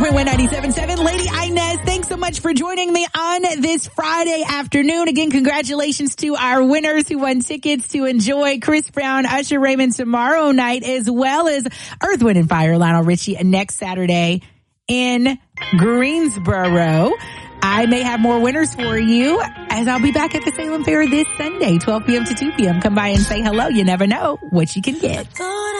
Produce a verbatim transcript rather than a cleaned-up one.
point one ninety-seven point seven. Lady Inez, thanks so much for joining me on this Friday afternoon. Again, congratulations to our winners who won tickets to enjoy Chris Brown, Usher Raymond tomorrow night, as well as Earth, Wind and Fire, Lionel Richie next Saturday in Greensboro. I may have more winners for you as I'll be back at the Salem Fair this Sunday, twelve p.m. to two p.m. Come by and say hello. You never know what you can get.